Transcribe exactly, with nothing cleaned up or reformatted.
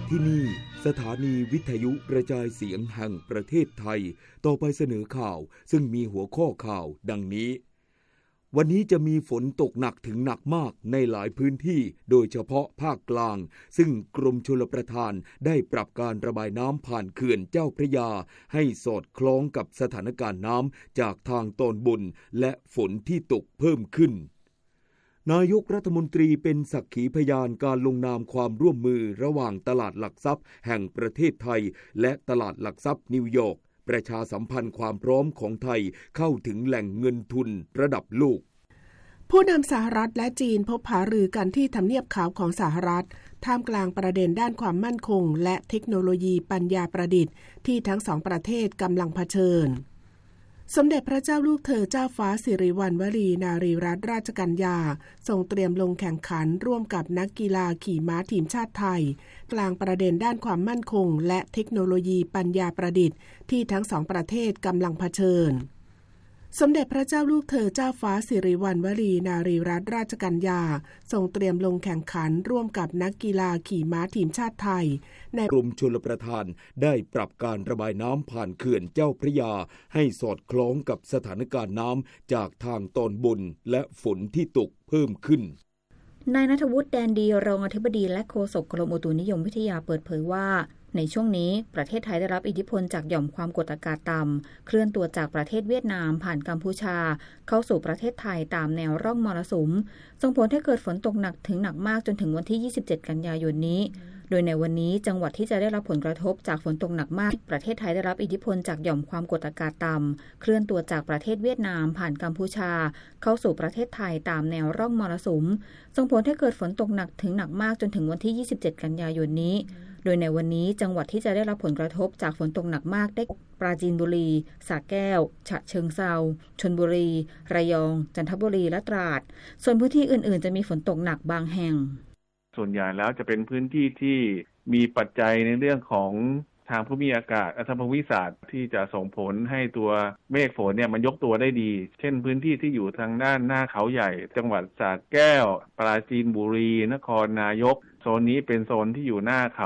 ที่นี่สถานีวิทยุกระจายเสียงแห่งประเทศไทยต่อไปเสนอข่าวซึ่งมีหัวข้อข่าวดังนี้วันนี้จะมีฝนตกหนักถึงหนักมากในหลายพื้นที่โดยเฉพาะภาคกลางซึ่งกรมชลประทานได้ปรับการระบายน้ำผ่านเขื่อนเจ้าพระยาให้สอดคล้องกับสถานการณ์น้ำจากทางตอนบนและฝนที่ตกเพิ่มขึ้นนายกรัฐมนตรีเป็นสักขีพยานการลงนามความร่วมมือระหว่างตลาดหลักทรัพย์แห่งประเทศไทยและตลาดหลักทรัพย์นิวยอร์กประชาสัมพันธ์ความพร้อมของไทยเข้าถึงแหล่งเงินทุนระดับโลกผู้นำสหรัฐและจีนพบหารือกันที่ทำเนียบขาวของสหรัฐท่ามกลางประเด็นด้านความมั่นคงและเทคโนโลยีปัญญาประดิษฐ์ที่ทั้งสองประเทศกำลังเผชิญสมเด็จพระเจ้าลูกเธอเจ้าฟ้าสิริวัณวรีนารีรัตนราชกัญญาทรงเตรียมลงแข่งขันร่วมกับนักกีฬาขี่ม้าทีมชาติไทยกลางประเด็นด้านความมั่นคงและเทคโนโลยีปัญญาประดิษฐ์ที่ทั้งสองประเทศกำลังเผชิญสมเด็จพระเจ้าลูกเธอเจ้าฟ้าสิริวัณวรีนารีรัตนราชกัญญาทรงเตรียมลงแข่งขันร่วมกับนักกีฬาขี่ม้าทีมชาติไทยในกรมชลประทานได้ปรับการระบายน้ำผ่านเขื่อนเจ้าพระยาให้สอดคล้องกับสถานการณ์น้ำจากทางตอนบนและฝนที่ตกเพิ่มขึ้นนายณัฐวุฒิแดนดีรองอธิบดีและโฆษกกรมอุตุนิยมวิทยาเปิดเผยว่าในช่วงนี้ประเทศไทยได้รับอิทธิพลจากหย่อมความกดอากาศต่ำเคลื่อนตัวจากประเทศเวียดนามผ่านกัมพูชาเข้าสู่ประเทศไทยตามแนวร่องมรสุมส่งผลให้เกิดฝนตกหนักถึงหนักมากจนถึงวันที่ยี่สิบเจ็ดกันยายนนี้โดยในวันนี้จังหวัดที่จะได้รับผลกระทบจากฝนตกหนักมากประเทศไทยได้รับอิทธิพลจากหย่อมความกดอากาศต่ำเคลื่อนตัวจากประเทศเวียดนามผ่านกัมพูชาเข้าสู่ประเทศไทยตามแนวร่องมรสุมส่งผลให้เกิดฝนตกหนักถึงหนักมากจนถึงวันที่ยี่สิบเจ็ดกันยายนนี้โดยในวันนี้จังหวัดที่จะได้รับผลกระทบจากฝนตกหนักมากได้ปราจีนบุรีสระแก้วฉะเชิงเทราชลบุรีระยองจันทบุรีและตราดส่วนพื้นที่อื่นๆจะมีฝนตกหนักบางแห่งส่วนใหญ่แล้วจะเป็นพื้นที่ที่มีปัจจัยในเรื่องของทางภูมิอากาศทางภูมิศาสตร์ที่จะส่งผลให้ตัวเมฆฝนเนี่ยมันยกตัวได้ดีเช่นพื้นที่ที่อยู่ทางด้านหน้าเขาใหญ่จังหวัดสระแก้วปราจีนบุรีนครนายกโซนนี้เป็นโซนที่อยู่หน้าเขา